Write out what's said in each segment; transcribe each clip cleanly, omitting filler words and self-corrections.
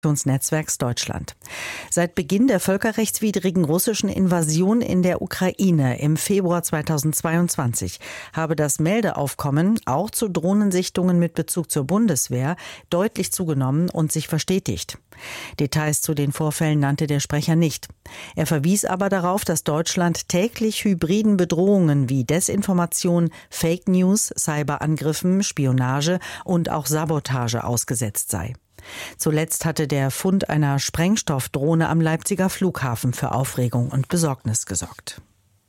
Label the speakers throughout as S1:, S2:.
S1: Netzwerks Deutschland. Seit Beginn der völkerrechtswidrigen russischen Invasion in der Ukraine im Februar 2022 habe das Meldeaufkommen auch zu Drohnensichtungen mit Bezug zur Bundeswehr deutlich zugenommen und sich verstetigt. Details zu den Vorfällen nannte der Sprecher nicht. Er verwies aber darauf, dass Deutschland täglich hybriden Bedrohungen wie Desinformation, Fake News, Cyberangriffen, Spionage und auch Sabotage ausgesetzt sei. Zuletzt hatte der Fund einer Sprengstoffdrohne am Leipziger Flughafen für Aufregung und Besorgnis gesorgt.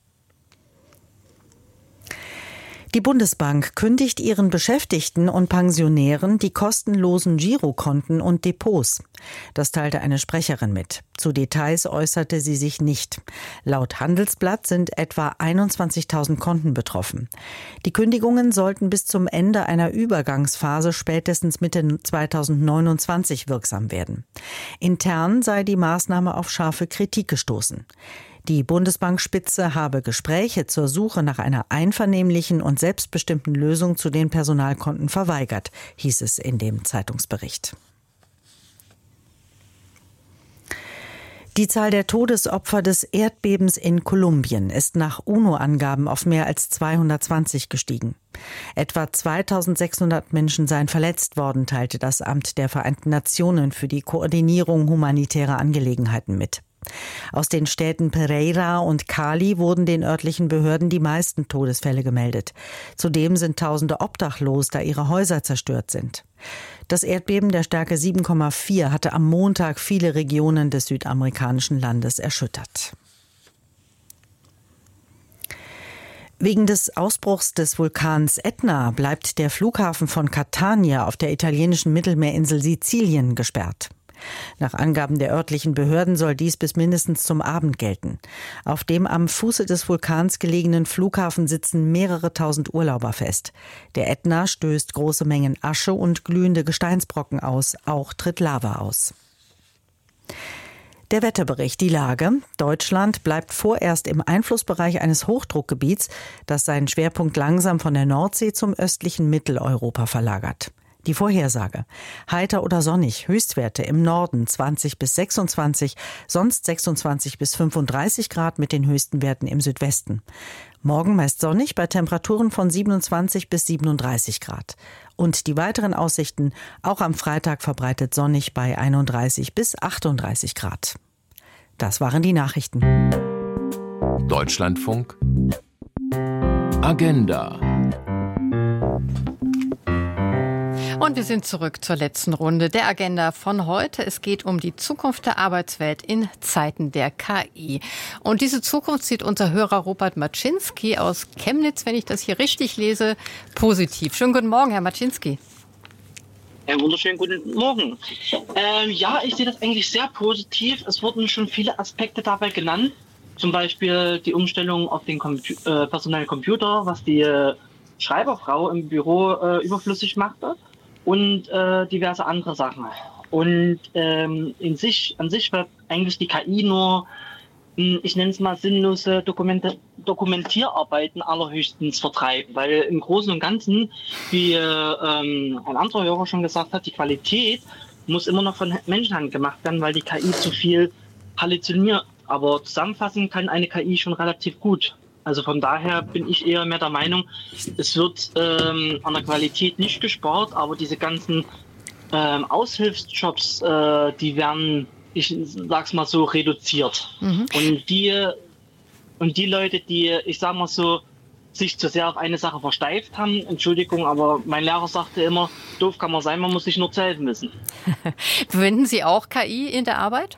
S1: Die Bundesbank kündigt ihren Beschäftigten und Pensionären die kostenlosen Girokonten und Depots. Das teilte eine Sprecherin mit. Zu Details äußerte sie sich nicht. Laut Handelsblatt sind etwa 21.000 Konten betroffen. Die Kündigungen sollten bis zum Ende einer Übergangsphase spätestens Mitte 2029 wirksam werden. Intern sei die Maßnahme auf scharfe Kritik gestoßen. Die Bundesbankspitze habe Gespräche zur Suche nach einer einvernehmlichen und selbstbestimmten Lösung zu den Personalkonten verweigert, hieß es in dem Zeitungsbericht. Die Zahl der Todesopfer des Erdbebens in Kolumbien ist nach UNO-Angaben auf mehr als 220 gestiegen. Etwa 2.600 Menschen seien verletzt worden, teilte das Amt der Vereinten Nationen für die Koordinierung humanitärer Angelegenheiten mit. Aus den Städten Pereira und Cali wurden den örtlichen Behörden die meisten Todesfälle gemeldet. Zudem sind Tausende obdachlos, da ihre Häuser zerstört sind. Das Erdbeben der Stärke 7,4 hatte am Montag viele Regionen des südamerikanischen Landes erschüttert. Wegen des Ausbruchs des Vulkans Etna bleibt der Flughafen von Catania auf der italienischen Mittelmeerinsel Sizilien gesperrt. Nach Angaben der örtlichen Behörden soll dies bis mindestens zum Abend gelten. Auf dem am Fuße des Vulkans gelegenen Flughafen sitzen mehrere tausend Urlauber fest. Der Ätna stößt große Mengen Asche und glühende Gesteinsbrocken aus. Auch tritt Lava aus. Der Wetterbericht, die Lage. Deutschland bleibt vorerst im Einflussbereich eines Hochdruckgebiets, das seinen Schwerpunkt langsam von der Nordsee zum östlichen Mitteleuropa verlagert. Die Vorhersage. Heiter oder sonnig, Höchstwerte im Norden 20 bis 26, sonst 26 bis 35 Grad mit den höchsten Werten im Südwesten. Morgen meist sonnig bei Temperaturen von 27 bis 37 Grad. Und die weiteren Aussichten auch am Freitag verbreitet sonnig bei 31 bis 38 Grad. Das waren die Nachrichten.
S2: Deutschlandfunk Agenda.
S3: Und wir sind zurück zur letzten Runde der Agenda von heute. Es geht um die Zukunft der Arbeitswelt in Zeiten der KI. Und diese Zukunft sieht unser Hörer Robert Maczynski aus Chemnitz, wenn ich das hier richtig lese, positiv. Schönen guten Morgen, Herr Maczynski.
S4: Wunderschönen guten Morgen. Ja, ich sehe das eigentlich sehr positiv. Es wurden schon viele Aspekte dabei genannt. Zum Beispiel die Umstellung auf den personellen Computer, was die Schreiberfrau im Büro überflüssig machte. Und diverse andere Sachen. Und an sich wird eigentlich die KI nur, ich nenne es mal, sinnlose Dokumentierarbeiten allerhöchstens vertreiben. Weil im Großen und Ganzen, wie ein anderer Hörer schon gesagt hat, die Qualität muss immer noch von Menschenhand gemacht werden, weil die KI zu viel halluziniert. Aber zusammenfassen kann eine KI schon relativ gut. Also von daher bin ich eher mehr der Meinung, es wird an der Qualität nicht gespart, aber diese ganzen Aushilfsjobs, die werden, ich sag's mal so, reduziert. Mhm. Und die Leute, die, ich sag mal so, sich zu sehr auf eine Sache versteift haben, Entschuldigung, aber mein Lehrer sagte immer, doof kann man sein, man muss sich nur zu helfen wissen.
S3: Verwenden Sie auch KI in der Arbeit?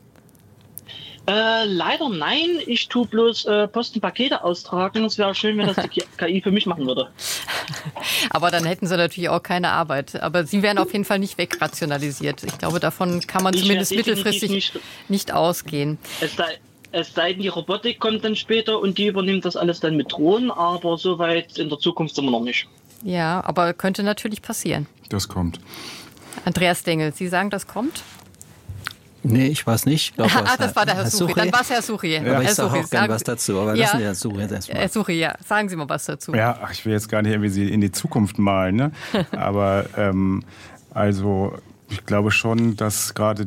S4: Leider nein, ich tue bloß Post und Pakete austragen. Es wäre schön, wenn das die KI für mich machen würde.
S3: Aber dann hätten Sie natürlich auch keine Arbeit. Aber Sie werden auf jeden Fall nicht wegrationalisiert. Ich glaube, davon kann man zumindest mittelfristig nicht ausgehen.
S4: Es sei denn, die Robotik kommt dann später und die übernimmt das alles dann mit Drohnen, aber so weit in der Zukunft sind wir noch nicht.
S3: Ja, aber könnte natürlich passieren.
S5: Das kommt.
S3: Andreas Dengel, Sie sagen, das kommt?
S6: Nee, ich weiß nicht.
S3: Das war der Herr Suchi. Dann war es Herr Suchi.
S6: Ja. Aber ich sage auch gerne was dazu. Aber lassen wir Herrn Suchi jetzt erstmal.
S3: Herr Suchi, ja. Sagen Sie mal was dazu.
S5: Ja, ich will jetzt gar nicht irgendwie Sie in die Zukunft malen, ne? Aber also
S2: Ich glaube schon, dass gerade